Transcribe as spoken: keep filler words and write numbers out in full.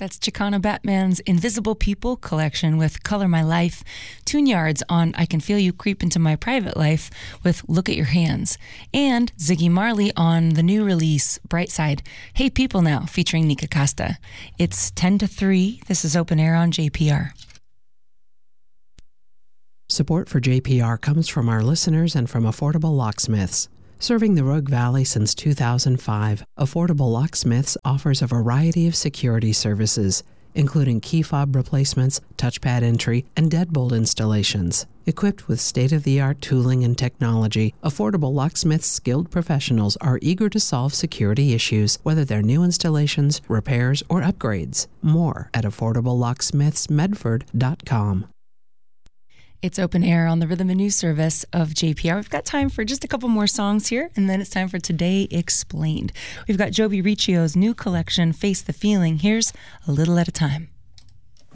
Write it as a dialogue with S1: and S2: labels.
S1: That's Chicana Batman's Invisible People collection with Color My Life, Tune Yards on I Can Feel You Creep Into My Private Life with Look at Your Hands, and Ziggy Marley on the new release, Bright Side, Hey People Now, featuring Nika Costa. It's ten to three. This is Open Air on J P R.
S2: Support for J P R comes from our listeners and from Affordable Locksmiths. Serving the Rogue Valley since two thousand five, Affordable Locksmiths offers a variety of security services, including key fob replacements, touchpad entry, and deadbolt installations. Equipped with state-of-the-art tooling and technology, Affordable Locksmiths' skilled professionals are eager to solve security issues, whether they're new installations, repairs, or upgrades. More at affordable locksmiths medford dot com.
S1: It's Open Air on the Rhythm and News Service of J P R. We've got time for just a couple more songs here, and then it's time for Today Explained. We've got Joby Riccio's new collection, Face the Feeling. Here's A Little at a Time.